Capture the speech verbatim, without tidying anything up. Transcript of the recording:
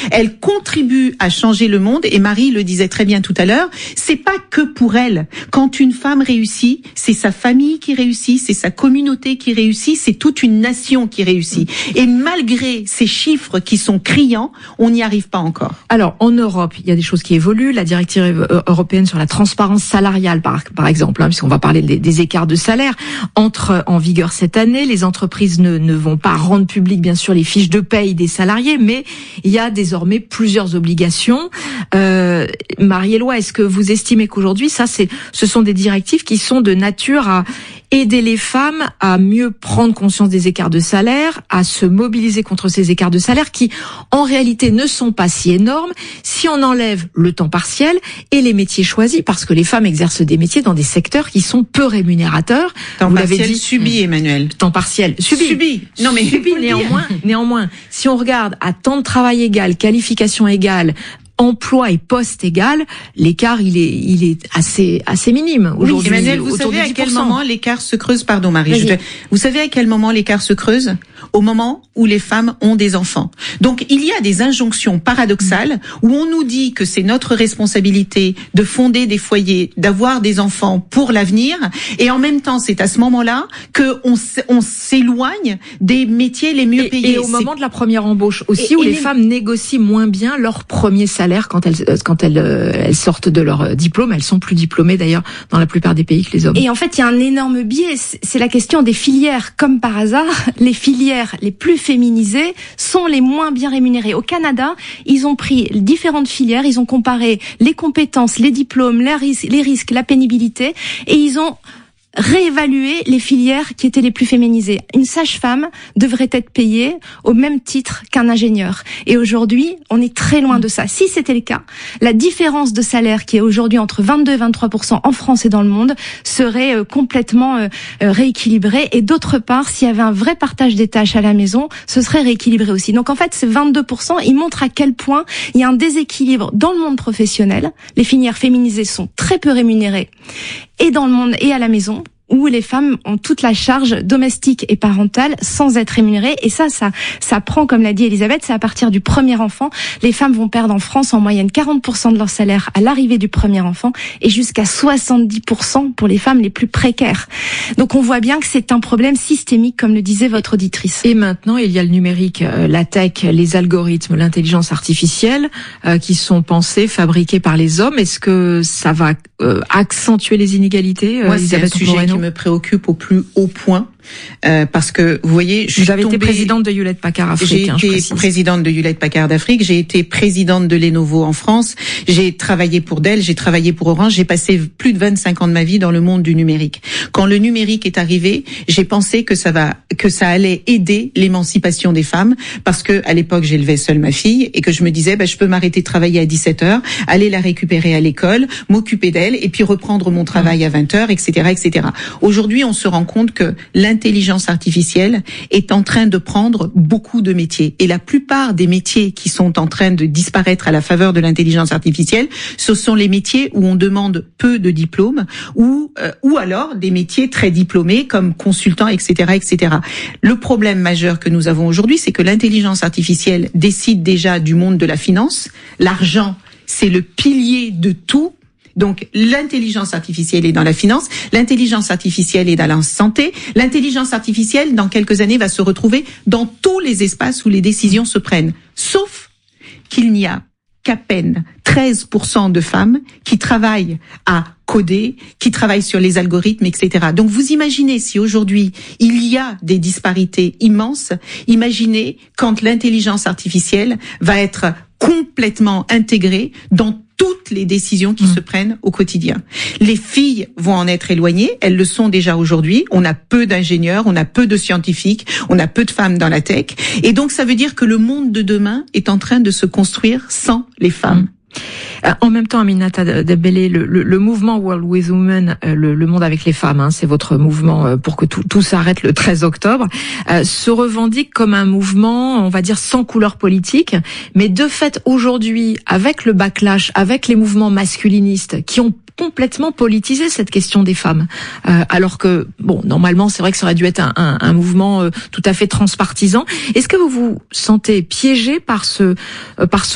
Elle contribue à changer le monde. Et Marie le disait très bien tout à l'heure, c'est pas que pour elle. Quand une femme réussit, c'est sa famille qui réussit, c'est sa communauté qui réussit, c'est toute une nation qui réussit. Et malgré ces chiffres qui sont criants, on n'y arrive pas encore. Alors, en Europe, il y a des choses qui évoluent. La directive européenne sur la transparence salariale, par, par exemple, hein, puisqu'on va parler des, des écarts de salaire, entre en vigueur cette année. Les entreprises ne, ne vont pas rendre public, bien sûr, les fiches de paye des salariés, mais il y a désormais plusieurs obligations. Euh, Marie-Éloi, est-ce que vous estimez qu'aujourd'hui, ça, c'est, ce sont des directives qui sont de nature à aider les femmes à mieux prendre conscience des écarts de salaire, à se mobiliser contre ces écarts de salaire qui, en réalité, ne sont pas si énormes si on enlève le temps partiel et les métiers choisis, parce que les femmes exercent des métiers dans des secteurs qui sont peu rémunérateurs. Temps vous partiel l'avez dit, subi, Emmanuel. Temps partiel subi. Subi. Non mais subi. Néanmoins, néanmoins, si on regarde à temps de travail égal, qualification égale, emploi et poste égal, l'écart il est il est assez assez minime aujourd'hui. Oui, Emmanuel, vous savez à quel moment l'écart se creuse? Pardon Marie, je te... vous savez à quel moment l'écart se creuse? Au moment où les femmes ont des enfants. Donc il y a des injonctions paradoxales où on nous dit que c'est notre responsabilité de fonder des foyers, d'avoir des enfants pour l'avenir, et en même temps c'est à ce moment-là que on on s'éloigne des métiers les mieux et, payés. Et au moment de la première embauche aussi, et, où et les, les femmes négocient moins bien leur premier salaire quand elles quand elles elles sortent de leur diplôme. Elles sont plus diplômées d'ailleurs dans la plupart des pays que les hommes. Et en fait, il y a un énorme biais, c'est la question des filières. Comme par hasard, les filières les plus féminisées sont les moins bien rémunérées. Au Canada, ils ont pris différentes filières, ils ont comparé les compétences, les diplômes, les risques, les risques, la pénibilité, et ils ont réévaluer les filières qui étaient les plus féminisées. Une sage-femme devrait être payée au même titre qu'un ingénieur. Et aujourd'hui, on est très loin de ça. Si c'était le cas, la différence de salaire qui est aujourd'hui entre vingt-deux et vingt-trois pour cent en France et dans le monde serait complètement rééquilibrée. Et d'autre part, s'il y avait un vrai partage des tâches à la maison, ce serait rééquilibré aussi. Donc en fait, ces vingt-deux pour cent, ils montrent à quel point il y a un déséquilibre dans le monde professionnel. Les filières féminisées sont très peu rémunérées, et dans le monde et à la maison, où les femmes ont toute la charge domestique et parentale sans être rémunérées. Et ça, ça, ça prend, comme l'a dit Elisabeth, c'est à partir du premier enfant. Les femmes vont perdre en France en moyenne quarante pour cent de leur salaire à l'arrivée du premier enfant et jusqu'à soixante-dix pour cent pour les femmes les plus précaires. Donc on voit bien que c'est un problème systémique, comme le disait votre auditrice. Et maintenant, il y a le numérique, la tech, les algorithmes, l'intelligence artificielle euh, qui sont pensés, fabriqués par les hommes. Est-ce que ça va euh, accentuer les inégalités, euh, Moi, Elisabeth c'est un sujet qui me préoccupe au plus haut point. Euh, parce que vous voyez, je vous avez tombée, été présidente de Hewlett Packard Afrique. J'ai hein, été présidente de Hewlett Packard Afrique. J'ai été présidente de Lenovo en France. J'ai travaillé pour Dell. J'ai travaillé pour Orange. J'ai passé plus de vingt-cinq ans de ma vie dans le monde du numérique. Quand le numérique est arrivé, j'ai pensé que ça va, que ça allait aider l'émancipation des femmes, parce que à l'époque j'élevais seule ma fille et que je me disais, ben je peux m'arrêter de travailler à dix-sept heures, aller la récupérer à l'école, m'occuper d'elle et puis reprendre mon travail à vingt heures, et cetera, et cetera. Aujourd'hui, on se rend compte que l'intelligence artificielle est en train de prendre beaucoup de métiers. Et la plupart des métiers qui sont en train de disparaître à la faveur de l'intelligence artificielle, ce sont les métiers où on demande peu de diplômes, ou euh, ou alors des métiers très diplômés comme consultant, et cetera, et cetera. Le problème majeur que nous avons aujourd'hui, c'est que l'intelligence artificielle décide déjà du monde de la finance. L'argent, c'est le pilier de tout. Donc, l'intelligence artificielle est dans la finance, l'intelligence artificielle est dans la santé, l'intelligence artificielle, dans quelques années, va se retrouver dans tous les espaces où les décisions se prennent. Sauf qu'il n'y a qu'à peine treize pour cent de femmes qui travaillent à coder, qui travaillent sur les algorithmes, et cetera. Donc, vous imaginez si aujourd'hui, il y a des disparités immenses, imaginez quand l'intelligence artificielle va être complètement intégrée dans toutes les décisions qui mmh. se prennent au quotidien. Les filles vont en être éloignées, elles le sont déjà aujourd'hui. On a peu d'ingénieurs, on a peu de scientifiques, on a peu de femmes dans la tech. Et donc, ça veut dire que le monde de demain est en train de se construire sans les femmes. Mmh. En même temps, Aminata Dembélé, le, le, le mouvement World with Women, le, le monde avec les femmes, hein, c'est votre mouvement pour que tout, tout s'arrête le treize octobre, euh, se revendique comme un mouvement, on va dire, sans couleur politique. Mais de fait, aujourd'hui, avec le backlash, avec les mouvements masculinistes qui ont complètement politisé cette question des femmes, euh, alors que bon, normalement, c'est vrai que ça aurait dû être un, un, un mouvement euh, tout à fait transpartisan. Est-ce que vous vous sentez piégé par ce, euh, par ce